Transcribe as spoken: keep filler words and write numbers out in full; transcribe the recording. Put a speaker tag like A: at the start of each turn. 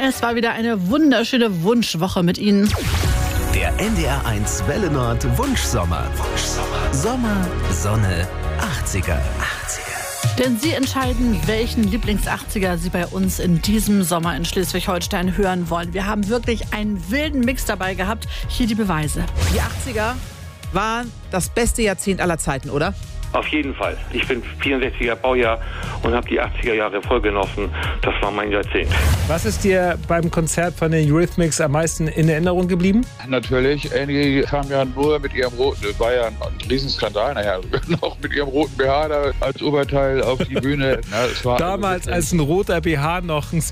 A: Es war wieder eine wunderschöne Wunschwoche mit Ihnen.
B: Der N D R eins Welle Nord Wunschsommer. Wunschsommer. Sommer, Sonne, achtziger. achtziger.
A: Denn Sie entscheiden, welchen Lieblings-achtziger Sie bei uns in diesem Sommer in Schleswig-Holstein hören wollen. Wir haben wirklich einen wilden Mix dabei gehabt. Hier die Beweise.
C: Die achtziger waren das beste Jahrzehnt aller Zeiten, oder?
D: Auf jeden Fall. Ich bin vierundsechziger Baujahr und habe die achtziger Jahre voll genossen. Das war mein Jahrzehnt.
E: Was ist dir beim Konzert von den Eurythmics am meisten in Erinnerung geblieben?
F: Natürlich. Annie kam ja nur mit ihrem roten, das war ja ein Riesenskandal, naja, noch mit ihrem roten B H da als Oberteil auf die Bühne. Na, es war
E: Damals, als ein roter B H noch ein